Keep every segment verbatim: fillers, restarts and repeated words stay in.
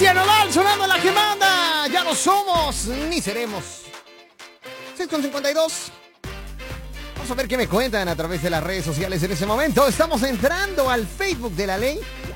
Cristian Nodal sonando la que manda. Ya no somos ni seremos. seis con cincuenta y dos. Vamos a ver qué me cuentan a través de las redes sociales en ese momento. Estamos entrando al Facebook de la ley.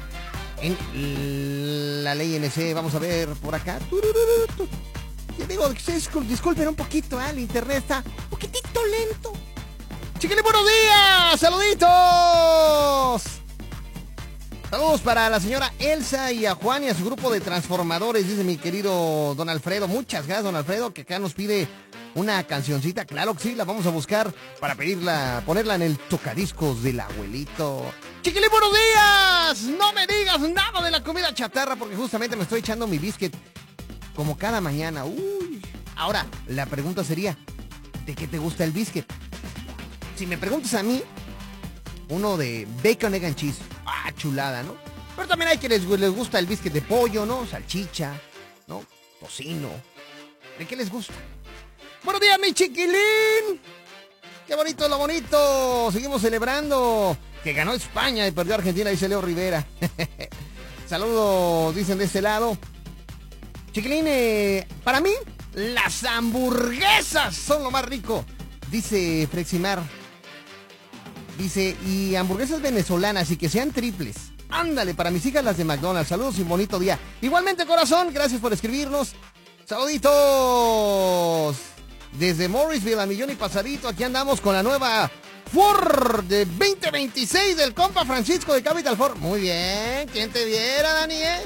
En la ley N C, vamos a ver por acá. Yo digo, disculpen un poquito, ¿eh? El internet está un poquitito lento. Chiquilín, buenos días, saluditos. Saludos para la señora Elsa y a Juan y a su grupo de transformadores, dice mi querido don Alfredo. Muchas gracias, don Alfredo, que acá nos pide una cancioncita. Claro que sí, la vamos a buscar para pedirla, ponerla en el tocadiscos del abuelito. Chiquilín, buenos días. No me digas nada de la comida chatarra porque justamente me estoy echando mi biscuit como cada mañana. Uy. Ahora, la pregunta sería, ¿de qué te gusta el biscuit? Si me preguntas a mí, uno de bacon, egg and cheese. Ah, chulada, ¿no? Pero también hay que les, les gusta el biscuit de pollo, ¿no? Salchicha, ¿no? Tocino. ¿De qué les gusta? Buenos días, mi chiquilín. Qué bonito, lo bonito. Seguimos celebrando que ganó España y perdió Argentina, dice Leo Rivera. Saludos, dicen de este lado. Chiquilín, eh, para mí, las hamburguesas son lo más rico, dice Freximar. Dice, y hamburguesas venezolanas y que sean triples. Ándale, para mis hijas las de McDonald's. Saludos y un bonito día. Igualmente, corazón, gracias por escribirnos. Saluditos. Desde Morrisville a Millón y Pasadito, aquí andamos con la nueva Ford de veinte veintiséis del compa Francisco de Capital Ford. Muy bien, ¿quién te viera, Dani, eh?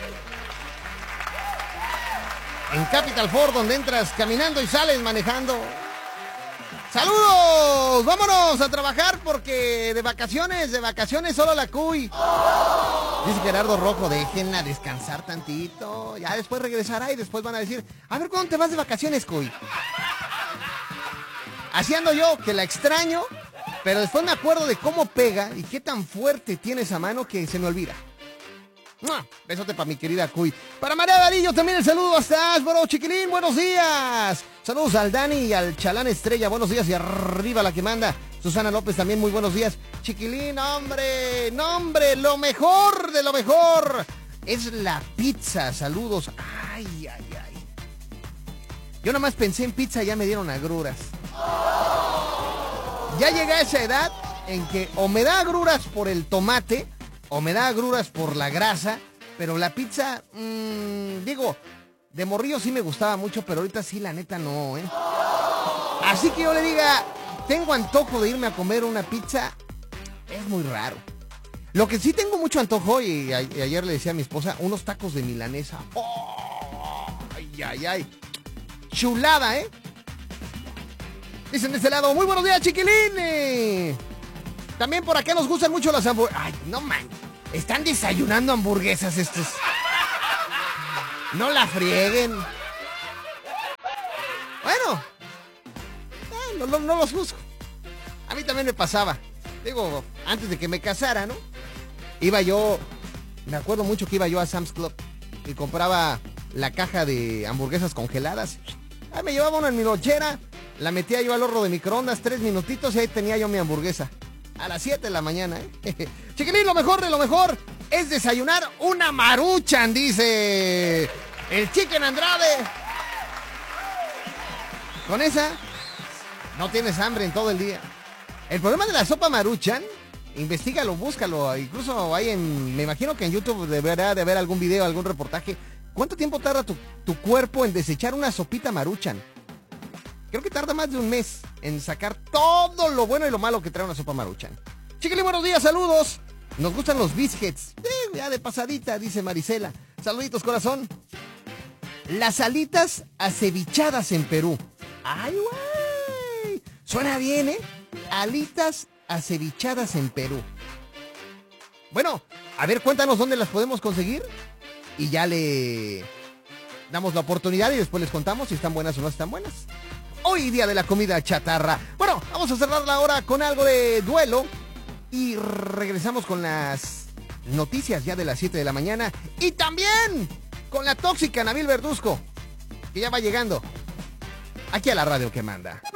En Capital Ford, donde entras caminando y sales manejando. ¡Saludos! ¡Vámonos a trabajar porque de vacaciones, de vacaciones solo la Cuy! Dice Gerardo Rojo, déjenla descansar tantito. Ya después regresará y después van a decir, a ver, ¿cuándo te vas de vacaciones, Cuy? Así ando yo, que la extraño, pero después me acuerdo de cómo pega y qué tan fuerte tiene esa mano que se me olvida. Besote para mi querida Cuy. Para María Varillo también el saludo hasta Ashboro, chiquilín, buenos días. Saludos al Dani y al Chalán Estrella, buenos días y arriba la que manda. Susana López también muy buenos días. Chiquilín, hombre, no hombre, lo mejor de lo mejor es la pizza, saludos. Ay, ay, ay. Yo nada más pensé en pizza y ya me dieron agruras. Ya llegué a esa edad en que o me da agruras por el tomate o me da agruras por la grasa, pero la pizza, mmm, digo, de morrillo sí me gustaba mucho, pero ahorita sí, la neta, no, ¿eh? Así que yo le diga, tengo antojo de irme a comer una pizza, es muy raro. Lo que sí tengo mucho antojo, y, a, y ayer le decía a mi esposa, unos tacos de milanesa. ¡Oh! ¡Ay, ay, ay! Chulada, ¿eh? Dicen de este lado, muy buenos días, chiquilines. También por acá nos gustan mucho las hamburguesas. Ay, no man, están desayunando hamburguesas estos. No la frieguen. Bueno, eh, no, no, no los juzgo. A mí también me pasaba. Digo, antes de que me casara, ¿no? Iba yo, me acuerdo mucho que iba yo a Sam's Club y compraba la caja de hamburguesas congeladas. Ahí me llevaba una en mi lonchera, la metía yo al horno de microondas, tres minutitos y ahí tenía yo mi hamburguesa. A las siete de la mañana, ¿eh? Chiquilín, lo mejor de lo mejor es desayunar una Maruchan, dice el Chicken Andrade. Con esa no tienes hambre en todo el día. El problema de la sopa Maruchan, investígalo, búscalo, incluso hay en, me imagino que en YouTube deberá de haber algún video, algún reportaje. ¿Cuánto tiempo tarda tu, tu cuerpo en desechar una sopita Maruchan? Creo que tarda más de un mes en sacar todo lo bueno y lo malo que trae una sopa Maruchan. Chiquilín, buenos días, saludos. Nos gustan los biscuits. Eh, ya de pasadita, dice Marisela. Saluditos, corazón. Las alitas acevichadas en Perú. ¡Ay, güey! Suena bien, ¿eh? Alitas acevichadas en Perú. Bueno, a ver, cuéntanos dónde las podemos conseguir. Y ya le damos la oportunidad y después les contamos si están buenas o no están buenas. Hoy día de la comida chatarra. Bueno, vamos a cerrar la hora con algo de duelo y regresamos con las noticias ya de las siete de la mañana y también con la tóxica Nabil Verduzco, que ya va llegando aquí a la radio que manda.